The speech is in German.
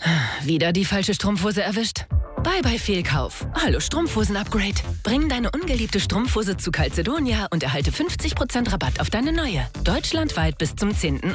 Wieder die falsche Strumpfhose erwischt? Bye bye Fehlkauf. Hallo Strumpfhosen-Upgrade. Bring deine ungeliebte Strumpfhose zu Calzedonia und erhalte 50% Rabatt auf deine neue. Deutschlandweit bis zum 10.